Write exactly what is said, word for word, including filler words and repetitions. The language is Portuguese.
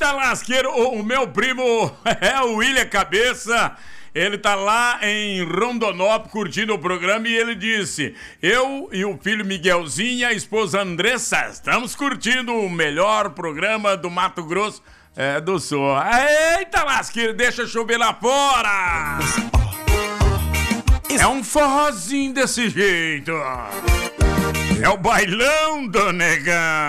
Eita lasqueiro, o, o meu primo é o William Cabeça. Ele tá lá em Rondonópolis curtindo o programa e ele disse: eu e o filho Miguelzinho e a esposa Andressa estamos curtindo o melhor programa do Mato Grosso é, do Sul. Eita lasqueiro, deixa chover lá fora. É um forrozinho desse jeito. É o bailão do negão.